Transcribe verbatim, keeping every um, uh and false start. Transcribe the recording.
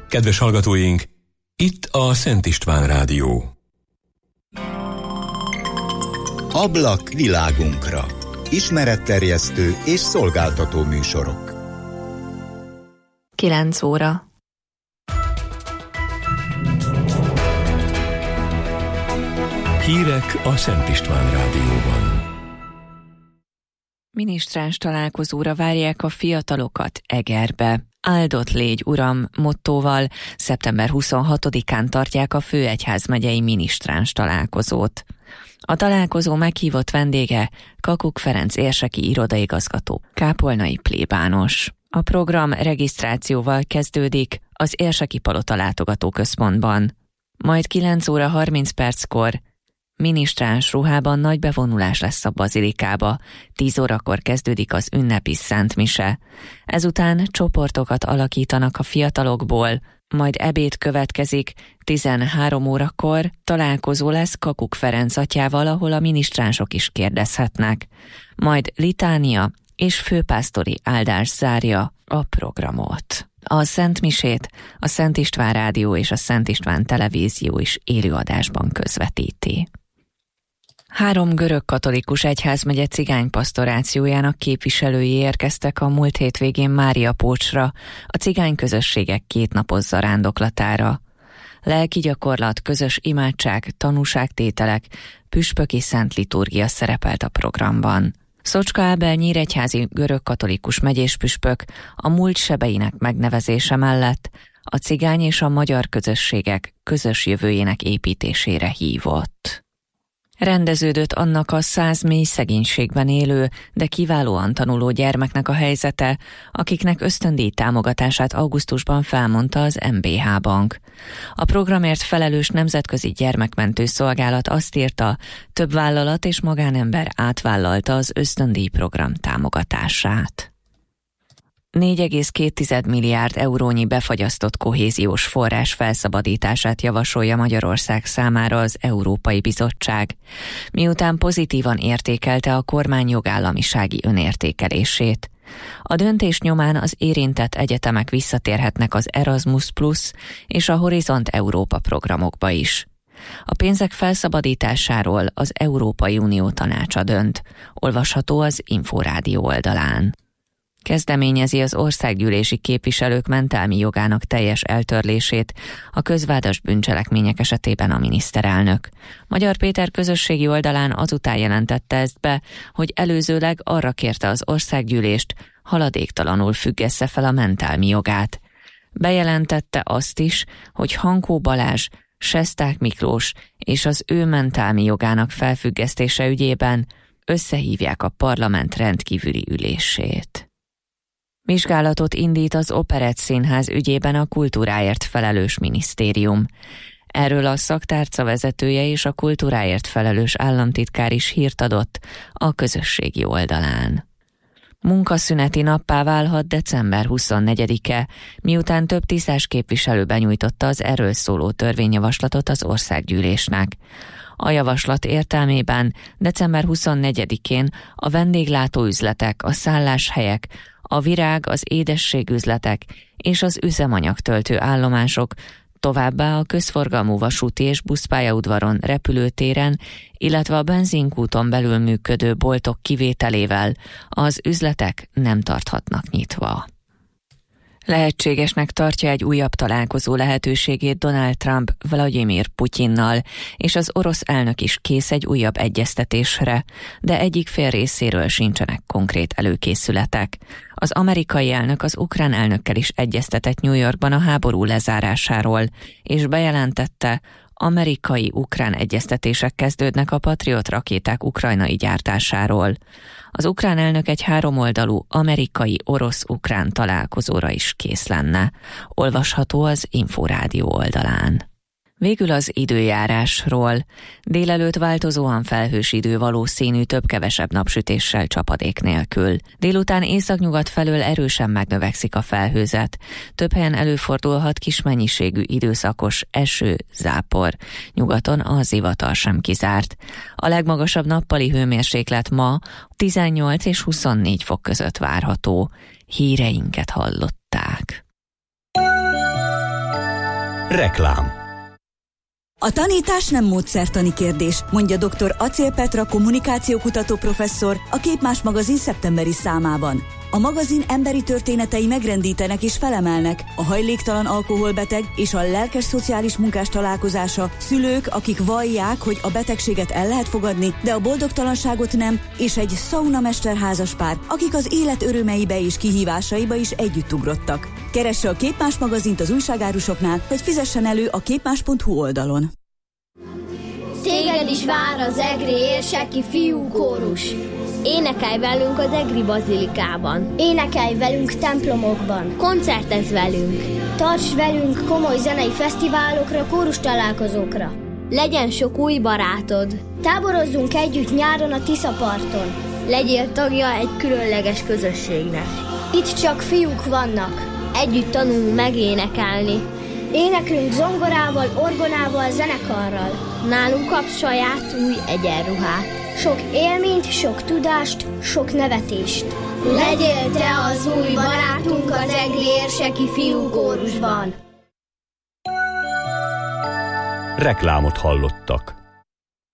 Kedves hallgatóink, itt a Szent István Rádió. Ablak világunkra. Ismeretterjesztő és szolgáltató műsorok. kilenc óra. Hírek a Szent István Rádióban. Minisztráns találkozóra várják a fiatalokat Egerbe. Áldott légy, Uram mottóval szeptember huszonhatodikán tartják a főegyházmegyei minisztráns találkozót. A találkozó meghívott vendége Kakuk Ferenc érseki irodaigazgató, kápolnai plébános. A program regisztrációval kezdődik az Érseki Palota látogatóközpontban. Majd kilenc óra harminc perckor minisztráns ruhában nagy bevonulás lesz a bazilikába, tíz órakor kezdődik az ünnepi szentmise. Ezután csoportokat alakítanak a fiatalokból, majd ebéd következik, tizenhárom órakor találkozó lesz Kakuk Ferenc atyával, ahol a minisztránsok is kérdezhetnek. Majd litánia és főpásztori áldás zárja a programot. A szentmisét a Szent István Rádió és a Szent István Televízió is élőadásban közvetíti. Három görög katolikus egyházmegye cigánypasztorációjának képviselői érkeztek a múlt hétvégén Máriapócsra, a cigány közösségek kétnapos zarándoklatára. Lelki gyakorlat, közös imádság, tanúságtételek, püspöki szent liturgia szerepelt a programban. Szocska Ábel nyíregyházi görög katolikus megyéspüspök a múlt sebeinek megnevezése mellett a cigány és a magyar közösségek közös jövőjének építésére hívott. Rendeződött annak a száz mély szegénységben élő, de kiválóan tanuló gyermeknek a helyzete, akiknek ösztöndíj támogatását augusztusban felmondta az em bé há Bank. A programért felelős nemzetközi gyermekmentő szolgálat azt írta, több vállalat és magánember átvállalta az ösztöndíj program támogatását. négy egész két milliárd eurónyi befagyasztott kohéziós forrás felszabadítását javasolja Magyarország számára az Európai Bizottság, miután pozitívan értékelte a kormány jogállamisági önértékelését. A döntés nyomán az érintett egyetemek visszatérhetnek az Erasmus Plus és a Horizont Európa programokba is. A pénzek felszabadításáról az Európai Unió tanácsa dönt, olvasható az Inforádió oldalán. Kezdeményezi az országgyűlési képviselők mentelmi jogának teljes eltörlését a közvádas bűncselekmények esetében a miniszterelnök. Magyar Péter közösségi oldalán azután jelentette ezt be, hogy előzőleg arra kérte az országgyűlést, haladéktalanul függesse fel a mentelmi jogát. Bejelentette azt is, hogy Hankó Balázs, Sesták Miklós és az ő mentelmi jogának felfüggesztése ügyében összehívják a parlament rendkívüli ülését. Vizsgálatot indít az Operett Színház ügyében a kultúráért felelős minisztérium. Erről a szaktárca vezetője és a kultúráért felelős államtitkár is hírt adott a közösségi oldalán. Munkaszüneti nappá válhat december huszonnegyedike, miután több tisztás képviselő benyújtotta az erről szóló törvényjavaslatot az országgyűlésnek. A javaslat értelmében december huszonnegyedikén a vendéglátóüzletek, a szálláshelyek, a virág, az édességüzletek és az üzemanyagtöltő állomások, továbbá a közforgalmú vasúti és buszpályaudvaron, repülőtéren, illetve a benzinkúton belül működő boltok kivételével az üzletek nem tarthatnak nyitva. Lehetségesnek tartja egy újabb találkozó lehetőségét Donald Trump Vladimir Putyinnal, és az orosz elnök is kész egy újabb egyeztetésre, de egyik fél részéről sincsenek konkrét előkészületek. Az amerikai elnök az ukrán elnökkel is egyeztetett New Yorkban a háború lezárásáról, és bejelentette, amerikai-ukrán egyeztetések kezdődnek a Patriot rakéták ukrajnai gyártásáról. Az ukrán elnök egy háromoldalú amerikai-orosz-ukrán találkozóra is kész lenne. Olvasható az Inforádió oldalán. Végül az időjárásról. Délelőtt változóan felhős idő valószínű, több-kevesebb napsütéssel, csapadék nélkül. Délután északnyugat felől erősen megnövekszik a felhőzet. Több helyen előfordulhat kis mennyiségű időszakos eső, zápor. Nyugaton a zivatar sem kizárt. A legmagasabb nappali hőmérséklet ma tizennyolc és huszonnégy fok között várható. Híreinket hallották. Reklám. A tanítás nem módszertani kérdés, mondja dr. Acél Petra kommunikációkutató professzor a Képmás magazin szeptemberi számában. A magazin emberi történetei megrendítenek és felemelnek, a hajléktalan alkoholbeteg és a lelkes szociális munkás találkozása, szülők, akik vallják, hogy a betegséget el lehet fogadni, de a boldogtalanságot nem, és egy szaunamester házaspár, akik az élet örömeibe és kihívásaiba is együtt ugrottak. Keresse a Képmás magazint az újságárusoknál, vagy fizessen elő a képmás pont hu oldalon. Téged is vár az egri érseki fiúkórus. Énekelj velünk az egri bazilikában. Énekelj velünk templomokban. Koncertezz velünk. Tarts velünk komoly zenei fesztiválokra, kórus találkozókra. Legyen sok új barátod. Táborozzunk együtt nyáron a Tiszaparton. Legyél tagja egy különleges közösségnek. Itt csak fiúk vannak. Együtt tanulunk megénekelni. Éneklünk zongorával, orgonával, zenekarral. Nálunk kapsz saját új egyenruhát. Sok élményt, sok tudást, sok nevetést. Legyél te az új barátunk az egri érseki fiúkórusban. Reklámot hallottak.